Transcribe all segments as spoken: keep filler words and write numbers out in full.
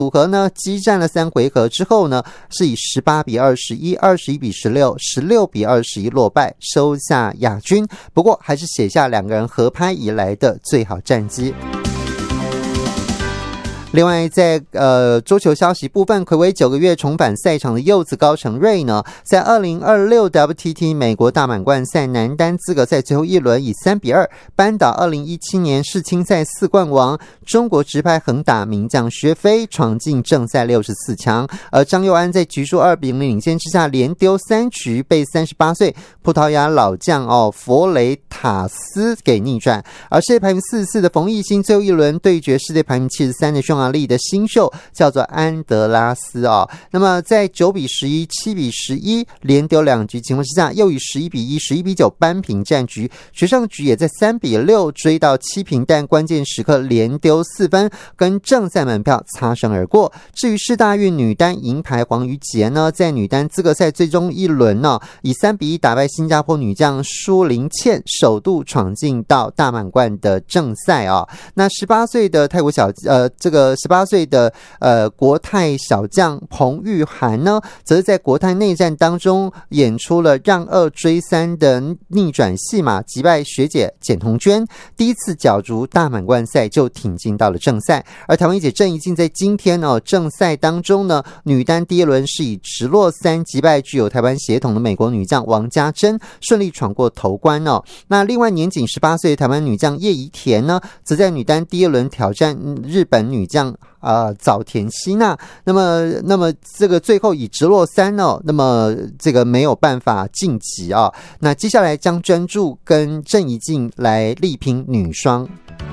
组合呢激战了三回合之后呢，是以十八比二十一、二十一比十六、十六比二十一落败，收下亚军。不过还是写下两个人合拍以来的最好战绩。另外在呃桌球消息部分，睽违九个月重返赛场的柚子高成瑞呢，在二零二六 W T T 美国大满贯赛男单资格赛最后一轮以三比二扳倒二零一七年世青赛四冠王中国直拍横打名将薛飞，闯进正赛六十四强。而张佑安在局数二比零领先之下连丢三局，被三十八岁葡萄牙老将哦弗雷塔斯给逆转。而世界排名四十四的冯艺兴最后一轮对决世界排名七十三的匈牙利的新秀叫做安德拉斯哦。那么在九比十一、七比十一连丢两局情况之下，又以十一比一、十一比九扳平战局，决胜局也在三比六追到七平，但关键时刻连丢四分，跟正赛门票擦身而过。至于世大运女单银牌黄瑜杰呢，在女单资格赛最终一轮呢，以三比一打败新加坡女将舒林茜，首度闯进到大满贯的正赛啊、哦。那十八岁的泰国小呃这个十八岁的呃国泰小将彭玉涵呢，则是在国泰内战当中演出了让二追三的逆转戏码，击败学姐简彤娟，第一次角逐大满贯赛就挺进到了正赛。而台湾姐郑怡静在今天哦正赛当中呢，女单第一轮是以直落三击败具有台湾血统的美国女将王家珍，顺利闯过头关哦。那另外年仅十八岁的台湾女将叶怡田呢，则在女单第一轮挑战日本女将呃，早田希娜，那么，那么这个最后以直落三哦，那么这个没有办法晋级啊、哦。那接下来将专注跟郑怡静来力拼女双。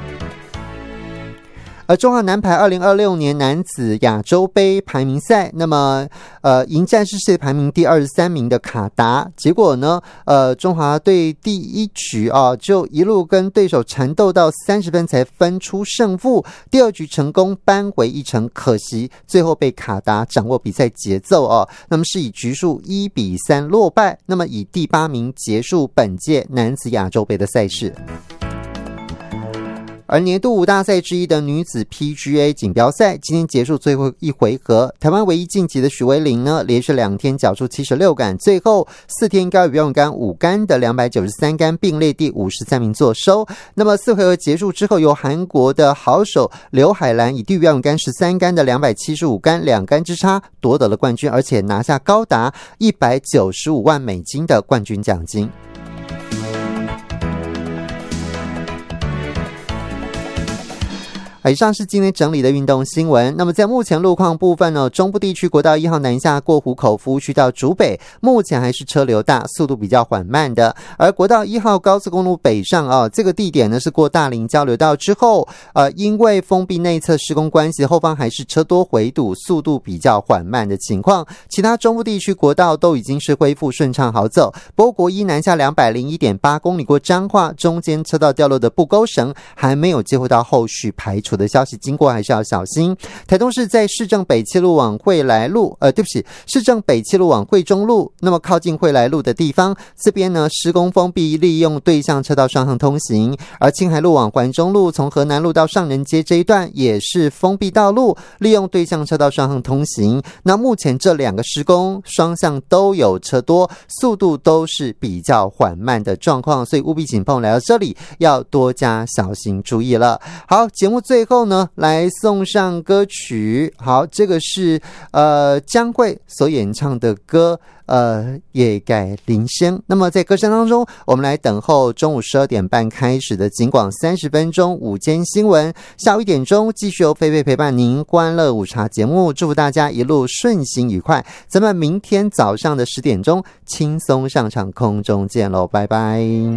而中华男排二零二六年男子亚洲杯排名赛，那么呃迎战是世界排名第二十三名的卡达，结果呢呃中华队第一局啊就一路跟对手缠斗到三十分才分出胜负，第二局成功扳回一城，可惜最后被卡达掌握比赛节奏哦，那么是以局数一比三落败，那么以第八名结束本届男子亚洲杯的赛事。而年度五大赛之一的女子 P G A 锦标赛今天结束最后一回合，台湾唯一晋级的许维玲呢，连续两天缴出七十六杆，最后四天高于标准杆五杆的两百九十三杆，并列第五十三名作收。那么四回合结束之后，由韩国的好手刘海兰以低于标准杆十三杆的两百七十五杆两杆之差夺得了冠军，而且拿下高达一百九十五万美金的冠军奖金。以上是今天整理的运动新闻。那么在目前路况部分呢，中部地区国道一号南下过湖口服务区到竹北，目前还是车流大，速度比较缓慢的。而国道一号高速公路北上啊，这个地点呢是过大林交流道之后，呃，因为封闭内侧施工关系，后方还是车多回堵，速度比较缓慢的情况。其他中部地区国道都已经是恢复顺畅好走。不过国一南下两百零一点八公里过彰化，中间车道掉落的布钩绳还没有接获到后续排除的消息，经过还是要小心。台东市在市政北七路往惠来路，呃，对不起，市政北七路往惠中路，那么靠近惠来路的地方，这边呢施工封闭，利用对向车道双向通行。而青海路往环中路，从河南路到上人街这一段也是封闭道路，利用对向车道双向通行。那目前这两个施工双向都有车多，速度都是比较缓慢的状况，所以务必请朋友来到这里要多加小心注意了。好，节目最后呢来送上歌曲，好，这个是呃江蕙所演唱的歌，呃夜改铃声。那么在歌声当中，我们来等候中午十二点半开始的警广三十分钟午间新闻，下午一点钟继续由菲菲陪伴您欢乐午茶节目，祝福大家一路顺心愉快，咱们明天早上的十点钟轻松上场空中见喽，拜拜。